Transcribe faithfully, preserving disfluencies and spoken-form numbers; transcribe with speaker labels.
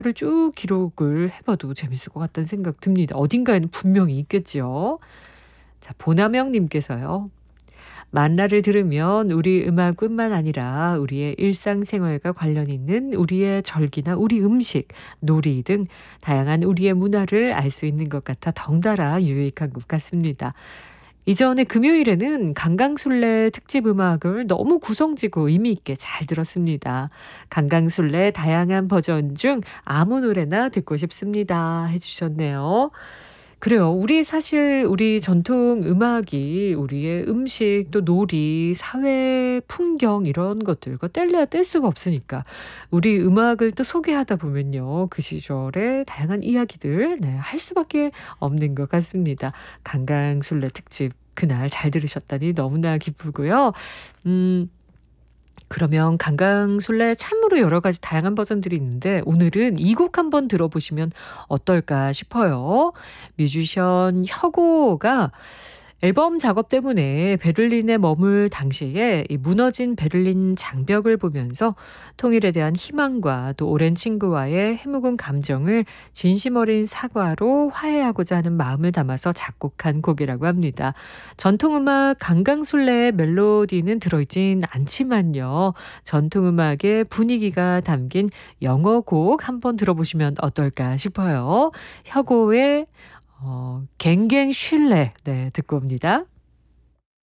Speaker 1: 를 쭉 기록을 해 봐도 재밌을 것 같다는 생각 듭니다. 어딘가에는 분명히 있겠지요. 자, 보남영 님께서요. 만라를 들으면 우리 음악뿐만 아니라 우리의 일상생활과 관련 있는 우리의 절기나 우리 음식, 놀이 등 다양한 우리의 문화를 알 수 있는 것 같아 덩달아 유익한 것 같습니다. 이전에 금요일에는 강강술래 특집 음악을 너무 구성지고 의미 있게 잘 들었습니다. 강강술래 다양한 버전 중 아무 노래나 듣고 싶습니다. 해주셨네요. 그래요. 우리 사실 우리 전통 음악이 우리의 음식 또 놀이, 사회 풍경 이런 것들과 뗄래야 뗄 수가 없으니까 우리 음악을 또 소개하다 보면요. 그 시절의 다양한 이야기들 네, 할 수밖에 없는 것 같습니다. 강강술래 특집 그날 잘 들으셨다니 너무나 기쁘고요. 음. 그러면 강강술래 참으로 여러 가지 다양한 버전들이 있는데 오늘은 이 곡 한번 들어보시면 어떨까 싶어요. 뮤지션 혁오가 앨범 작업 때문에 베를린에 머물 당시에 이 무너진 베를린 장벽을 보면서 통일에 대한 희망과 또 오랜 친구와의 해묵은 감정을 진심 어린 사과로 화해하고자 하는 마음을 담아서 작곡한 곡이라고 합니다. 전통음악 강강술래의 멜로디는 들어있진 않지만요. 전통음악의 분위기가 담긴 영어 곡 한번 들어보시면 어떨까 싶어요. 혁오의 어, 갱갱 쉴래 네, 듣고 옵니다.